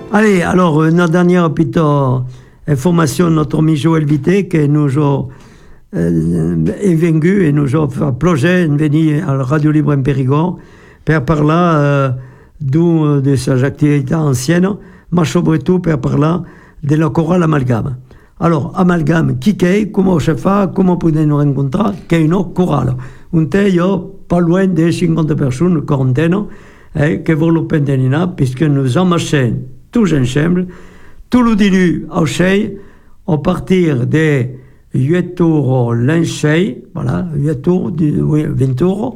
Allez, alors, une dernière petite information, notre ami Joël Vité, qui nous est venu et nous a fait plonger, venu à la Radio Libre en Périgord, per parler de ses activités anciennes, mais surtout per parler de la chorale Amalgame. Alors, Amalgame, qui est, comment on se fait, comment on peut nous rencontrer, qu'est une chorale. Un tel, pas loin de 50 personnes, une quarantaine, qui vont le pendenina, puisque nous en marchons tous ensemble, tout le début au Chey, à partir de 8 euros l'enchey, voilà, 8 euros, 20 euros,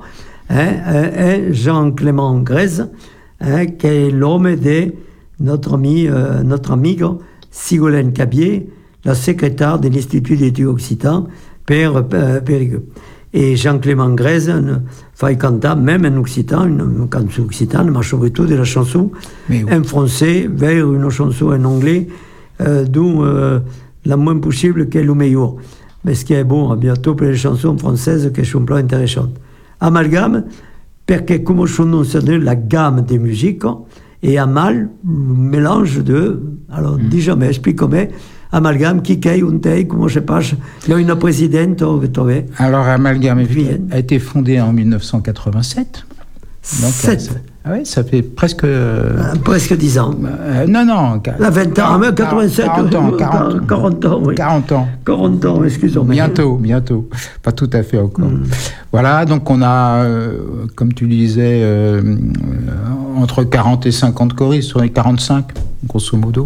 et Jean-Clément Grèze, qui est l'homme de notre amigo Sigolène Cabier, la secrétaire de l'Institut d'études occitan, Périgueux. Et Jean-Clément Grèze fait canter, même en occitan, une chanson occitane, mais surtout de la chanson en français vers une chanson en anglais, d'où la moins possible qu'est le meilleur. Mais ce qui est bon, bientôt pour les chansons françaises qui sont plus intéressantes. Amalgame, parce que comme son nom s'appelle la gamme des musiques, et Amal, mélange de. Alors, déjà, mais explique-moi. Amalgame, qui est, comment je passe. Il y a une présidente, Alors, Amalgame a été fondé en 1987. Donc, ça fait presque... presque 10 ans. Non. La 20 ans, 87. 40 ans, oui. 40 ans, excusez-moi. Bientôt. Pas tout à fait encore. Voilà, donc on a, comme tu disais, entre 40 et 50 choristes, sur les 45, grosso modo.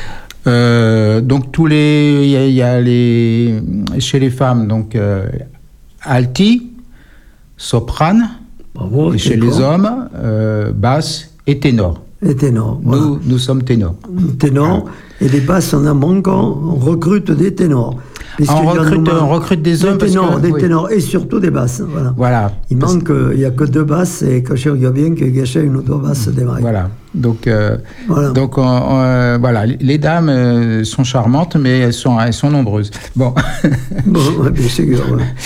Donc il y a chez les femmes, donc alti, soprane, bravo, et chez les hommes, basse et ténor. Voilà. Nous sommes ténors. Ténors, et les basses, on recrute des ténors. On recrute des hommes des ténors et surtout des basses. Voilà. Il n'y a que 2 basses et que je regarde bien qu'il y a une ou 2 basses des mailles. Voilà. Donc voilà, les dames sont charmantes, mais elles sont nombreuses. Bon, bien sûr.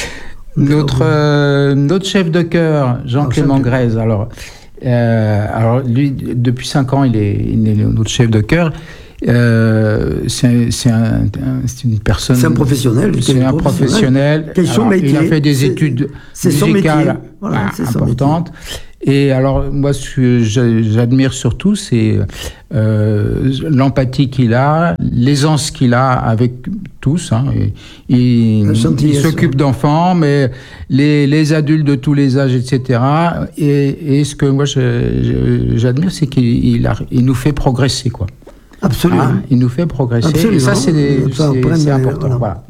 Notre chef de chœur, Jean-Clément Grèze. Alors lui, depuis 5 ans, il est notre chef de chœur. C'est une personne. C'est un professionnel. C'est un professionnel. Il a fait des études musicales importantes. Et alors, moi, ce que j'admire surtout, c'est l'empathie qu'il a, l'aisance qu'il a avec tous. Il s'occupe d'enfants, mais les adultes de tous les âges, etc. Et ce que moi, j'admire, c'est qu'il nous fait progresser, quoi. Absolument. Il nous fait progresser. Absolument. Et ça, c'est important. Voilà.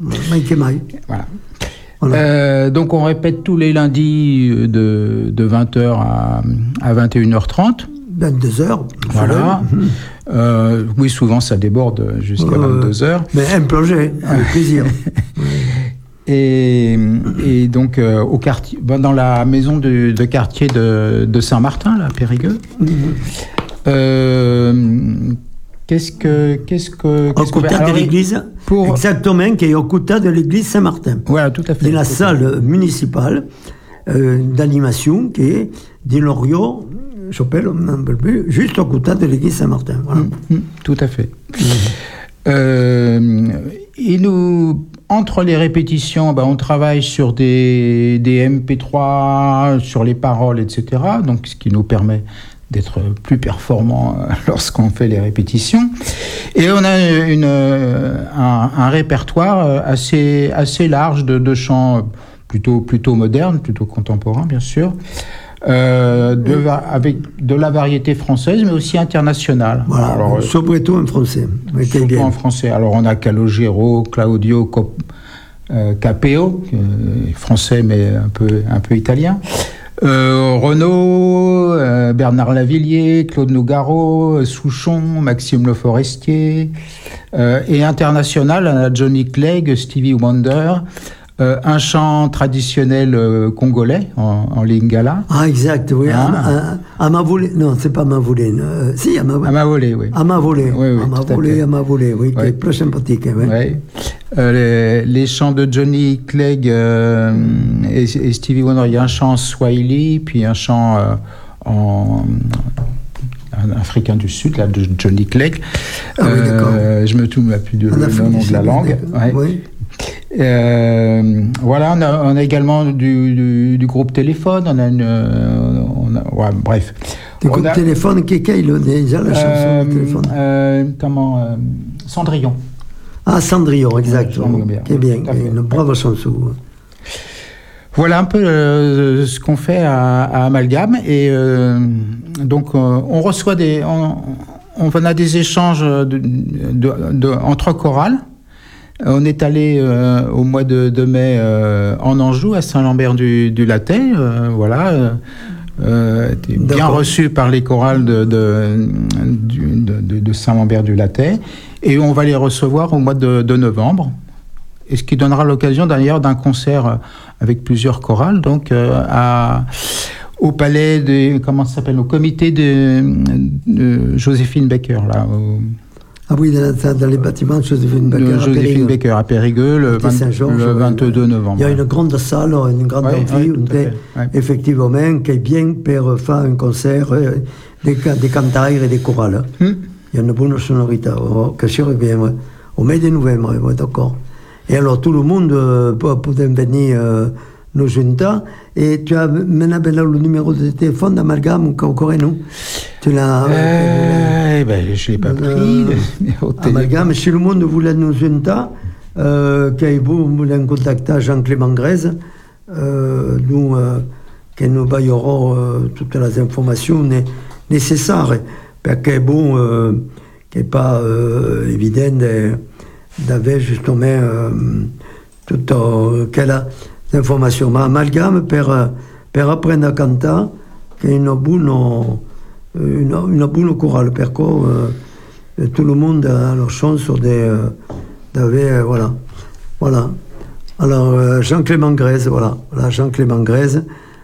Voilà. Donc, on répète tous les lundis de 20h à 21h30. 22h. Voilà. Oui, souvent, ça déborde jusqu'à 22h. Mais un projet, avec plaisir. Et donc, au quartier, dans la maison de quartier de Saint-Martin, là, à Périgueux. Qu'est-ce que au côté de l'église, exactement, qui est au côté de l'église Saint-Martin. Voilà, tout à fait. C'est la salle municipale d'animation qui est de l'Oriot, j'appelle un peu plus, juste au côté de l'église Saint-Martin. Voilà. Tout à fait. Et nous, entre les répétitions, on travaille sur des MP3, sur les paroles, etc. Donc, ce qui nous permet d'être plus performant lorsqu'on fait les répétitions. Et on a un répertoire assez large de chants plutôt modernes, plutôt contemporains, bien sûr, avec de la variété française, mais aussi internationale. Voilà, alors, surtout en français. Surtout en français. Alors, on a Calogero, Claudio Capeo, français, mais un peu italien. Renaud, Bernard Lavillier, Claude Nougaro, Souchon, Maxime Le Forestier, et international, on a Johnny Clegg, Stevie Wonder, un chant traditionnel congolais en lingala. Ah, exact, oui. Amavole, non, c'est pas Amavole. Si, Amavole, oui. Amavole, oui, Amavole, oui, qui est plus sympathique. Oui. Les chants de Johnny Clegg et Stevie Wonder, il y a un chant en Swahili, puis un chant un Africain du Sud, là, de Johnny Clegg. Ah oui, d'accord. Je me souviens plus du nom de la langue. Ouais. Oui. Voilà, on a également du groupe Téléphone, ouais, bref. Du groupe Téléphone, qui est déjà la chanson de Téléphone Cendrillon. Ah, Cendrillon, exact. Qui est bien, une brave chanson. Voilà un peu ce qu'on fait à Amalgame. Et donc, on reçoit on a des échanges entre chorales. On est allé au mois de mai en Anjou, à Saint-Lambert-du-Lattay. Voilà. Bien reçu par les chorales de Saint-Lambert-du-Lattay. Et on va les recevoir au mois de novembre. Et ce qui donnera l'occasion d'ailleurs d'un concert avec plusieurs chorales, donc au palais au comité de Joséphine Baker, là. Ah oui, dans les bâtiments de Joséphine Baker à Périgueux, le 22 novembre. Il y a une grande salle, une grande amphi, effectivement, qui est bien pour faire un concert des cantaires et des chorales. Il y a une bonne sonorité, que c'est bien, au mai de novembre, d'accord. Et alors tout le monde peut venir nous junter. Et tu as maintenant le numéro de téléphone d'Amalgame encore nous. Tu l'as. Je ne l'ai pas pris. Amalgame, si le monde voulait nous junter, vous voulez contacter Jean-Clément Grèze, nous que nous baillerons toutes les informations nécessaires. Parce que bon, qui n'est pas évident d'avoir justement toutes quelles informations. Mais Amalgame per apprendre à canter, qui est une bonne chorale, parce que tout le monde a la chance d'avoir, voilà. Alors, Jean-Clément Grèze, voilà, Jean-Clément Grèze,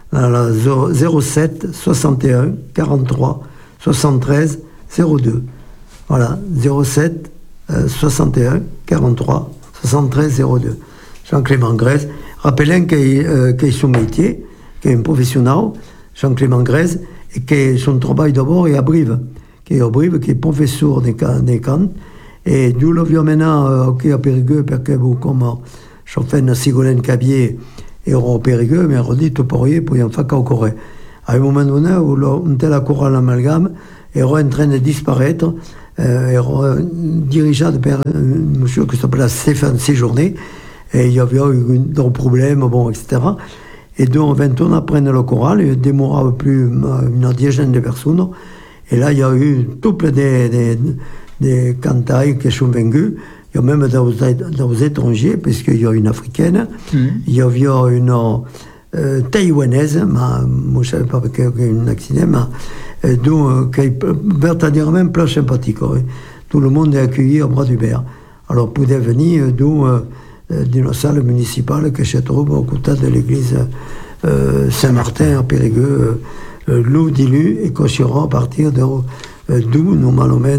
07 61 43 73 02. Voilà, 07 61 43 73 02. Jean-Clément Grèze. Rappelez qu'il est son métier, qu'il est un professionnel, Jean-Clément Grèze, et que son travail d'abord est à Brive, qui est professeur des cants, et nous le voyons maintenant à Périgueux, parce que vous, comme Chauffin, Sigolène Cabier, et au Périgueux, mais on dit tout pour y en faire encore. À un moment donné, où on était la chorale Amalgame, et on est en train de disparaître, et on dirigé par un monsieur qui s'appelait Stéphane Séjourné, et il y avait eu des problèmes, etc. Et donc, 20 ans après le choral, il démorava plus une dizaine de personnes. Et là, il y a eu tout plein de cantailles qui sont venus. Il y a même des étrangers, parce qu'il y a une africaine, il y avait une taïwanaise, mais moi je ne savais pas qu'il y a eu un accident, mais donc, qui est véritablement plus sympathique. Tout le monde est accueilli au bras du Berre. Alors, vous pouvez venir d'une salle municipale qui se trouve au côté de l'église Saint-Martin à Périgueux, l'eau dilue et qu'on sera à partir d'où nous malheureusement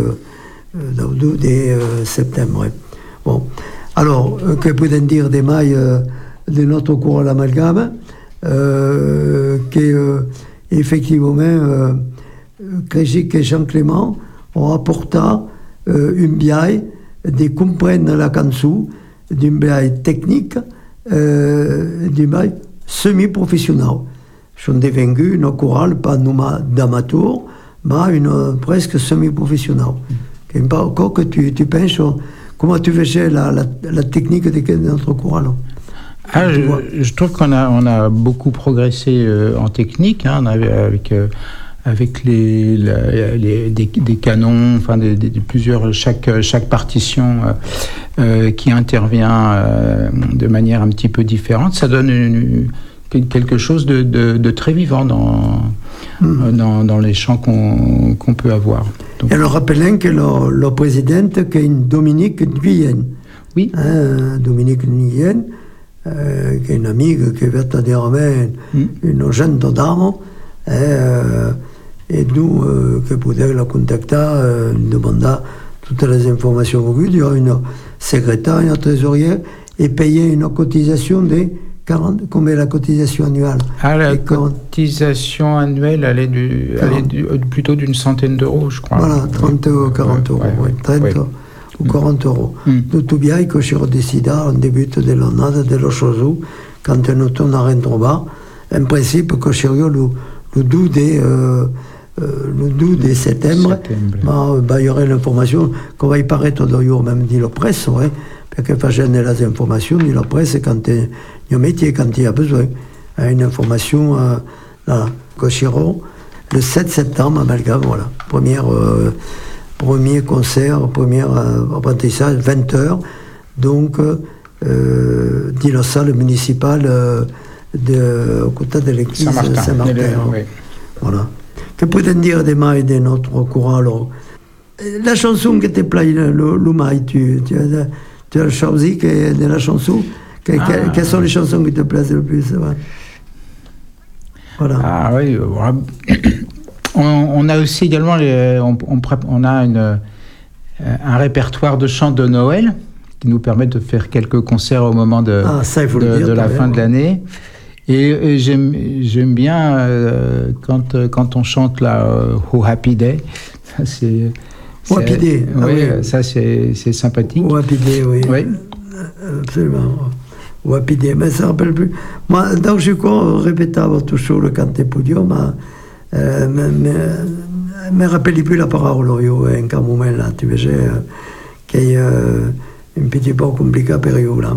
dès septembre. Bon, alors, que peut-on dire des mailles de notre cours à l'Amalgame, effectivement, que Jean-Clément a apporté une biaille de comprendre la canson d'une biaille technique, d'une biaille semi-professionnelle. Sont devenus une chorale, pas d'amateur, mais une presque semi-professionnelle. Pas encore que tu penses comment tu faisais la technique de notre chorale. Je trouve qu'on a beaucoup progressé en technique, avec des canons, enfin plusieurs chaque partition qui intervient de manière un petit peu différente. Ça donne quelque chose de très vivant dans les chants qu'on peut avoir. Donc, et alors rappelons que le président qui est Dominique Guyenne. Oui. Dominique Guyenne, qui est une amie qui est véritablement une jeune dame, et nous, que pouvons la contacter, demander toutes les informations voulues. Il y a une secrétaire, une trésorière, et payer une cotisation de combien la cotisation annuelle? La cotisation annuelle, elle est plutôt d'une centaine d'euros, je crois. Voilà, 30 ou 40 euros, 30 ou 40 euros. Tutto bien que si on décide, on débute de l'année, de la chose, quand nous tournons à Rentroba, en principe, que si on le 12 de septembre, il y aurait l'information qu'on va y paraître d'ailleurs, même dit la presse, ouais, parce que faire les informations, dit la presse, quand il y a un métier, quand il y a besoin. Une information, là, Cochero, le 7 septembre, Amalgame, voilà. Premier concert, premier apprentissage, 20h, donc, dit la salle municipale au côté de l'église Saint-Martin. Voilà. Que peut-on dire des mailles de notre courant alors? La chanson qui te plaît, le maille, tu as choisi de la chanson. Quelles sont les chansons qui te plaisent le plus? Voilà. Ah oui, on a aussi également on a un répertoire de chants de Noël qui nous permet de faire quelques concerts au moment de la fin de l'année. Et j'aime bien quand on chante Oh Happy Day. Oh Happy Day. Ça c'est sympathique. Oh Happy Day, oui. Absolument. Oh Happy Day, mais ça ne rappelle plus. Moi, donc je répétava toujours le canté podium, me rappelle plus la parole, en quel moment là, tu vois, qu'il y a un petit peu compliqué pour eux là,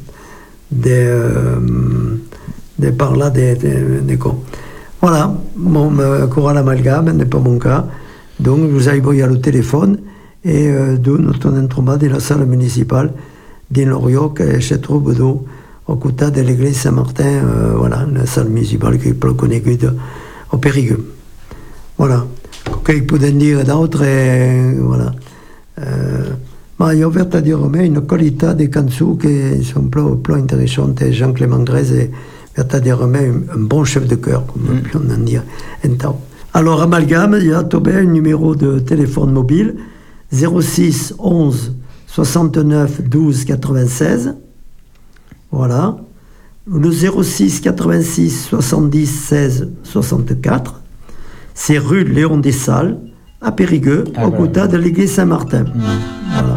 de parler des cons. Voilà, mon courant amalgame n'est pas mon cas, donc vous avez voyé le téléphone et d'où notre entraînement de la salle municipale d'Inlorio qui se trouve au côté de l'église Saint-Martin, voilà, la salle municipale qui est plus connue au Périgueux. Voilà. Qu'est-ce qu'on peut dire d'autre? Voilà. Ma io ouvert à dire une qualité des cançons qui sont plus intéressantes. Jean-Clément Grèze ouvert à dire un bon chef de chœur, comme on peut en dire. Alors, Amalgame, il y a un numéro de téléphone mobile 06 11 69 12 96. Voilà. Le 06 86 70 16 64. C'est rue Léon des Salles, à Périgueux, au côté de l'église Saint-Martin. Voilà.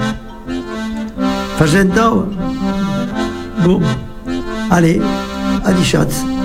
Fagenta. Bon. Allez, à Dichatz.